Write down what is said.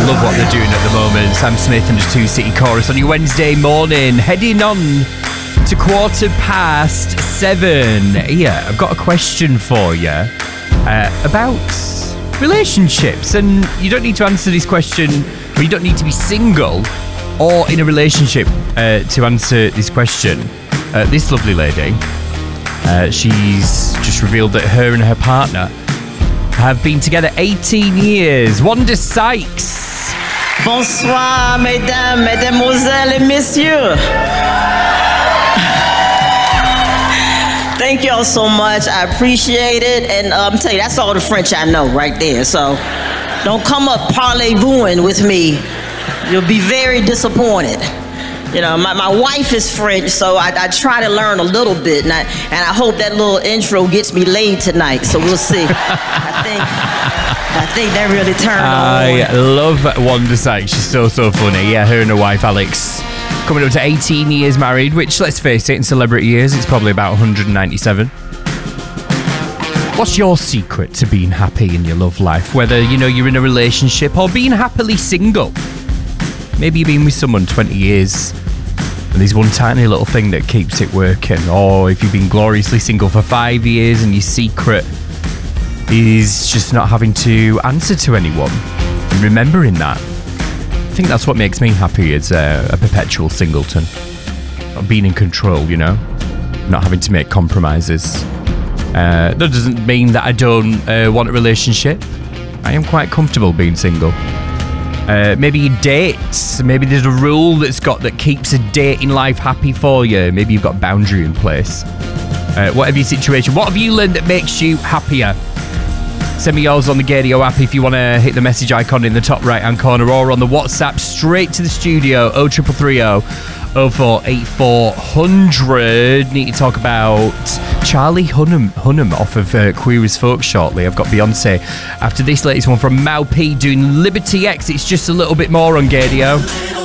Love what they're doing at the moment. Sam Smith and the Two City Chorus on your Wednesday morning. Heading on to 7:15. Yeah, I've got a question for you about relationships. And you don't need to answer this question, or you don't need to be single or in a relationship to answer this question. This lovely lady, she's just revealed that her and her partner have been together 18 years. Wanda Sykes. Bonsoir, mesdames, mesdemoiselles et messieurs. Thank y'all so much. I appreciate it. And I'm telling you, that's all the French I know right there. So don't come up parlez-vous with me. You'll be very disappointed. You know, my wife is French, so I try to learn a little bit, and I hope that little intro gets me laid tonight. So we'll see. I think that really turned I love Wanda Sykes. She's so funny. Yeah, her and her wife Alex coming up to 18 years married, which, let's face it, in celebrity years, it's probably about 197. What's your secret to being happy in your love life? Whether, you know, you're in a relationship or being happily single. Maybe you've been with someone 20 years and there's one tiny little thing that keeps it working. Or if you've been gloriously single for 5 years and your secret is just not having to answer to anyone and remembering that. I think that's what makes me happy as a perpetual singleton. Not being in control, you know? Not having to make compromises. That doesn't mean that I don't want a relationship. I am quite comfortable being single. Maybe you date. Maybe there's a rule that keeps a dating life happy for you. Maybe you've got a boundary in place. Whatever your situation, what have you learned that makes you happier? Send me yours on the Gadio app if you want to hit the message icon in the top right hand corner, or on the WhatsApp straight to the studio 0330 048400. Need to talk about Charlie Hunnam off of Queer as Folk shortly. I've got Beyonce after this latest one from Mau P doing Liberty X. It's just a little bit more on Gadio.